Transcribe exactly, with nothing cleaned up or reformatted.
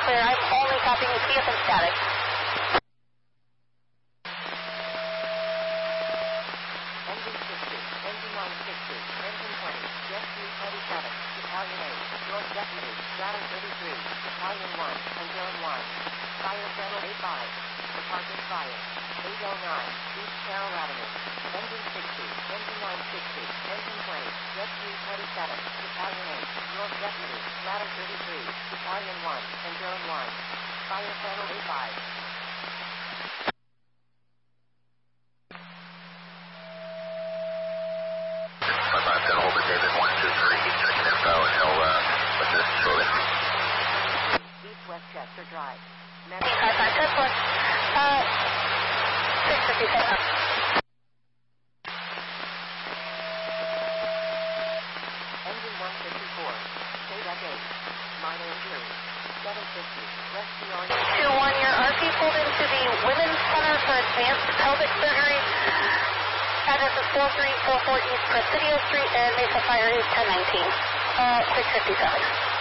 clear. I'm only copying C F M static. Engine sixty, engine nine sixty, engine twenty, jet three twenty-seven, Battalion eight, North Deputy, Ladder thirty-three, Battalion one, and Zone one. Fire channel eight five. Departing fire. eight oh nine, East Carroll Avenue. Engine sixty, engine nine sixty, engine twenty, jet three twenty-seven, Battalion eight, North Deputy, Ladder thirty-three, Battalion one, and Zone one. Fire channel eight five. I'm going to hold it, David one two three, checking info, and he'll uh, put this shortly. East Westchester Drive. five five Tesla, uh, six fifty-seven. Engine one fifty-four, state at eight. Minor injury. seven fifty, West Peoria. two one, your R P pulled into the Women's Center for Advanced Pelvic Surgery. Address is four three four four East Presidio Street, and Mesa Fire is ten nineteen, uh, six fifty-seven.